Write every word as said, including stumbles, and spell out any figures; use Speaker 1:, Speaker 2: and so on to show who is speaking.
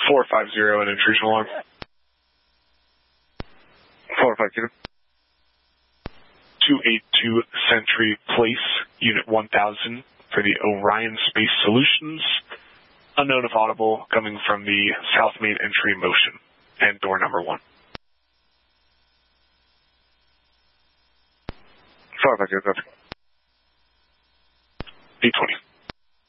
Speaker 1: four five zero, an intrusion alarm.
Speaker 2: four five zero.
Speaker 1: two eighty-two Century Place, Unit one thousand, for the Orion Space Solutions. Unknown if audible, coming from the south main entry motion, and door number one.
Speaker 2: four five zero,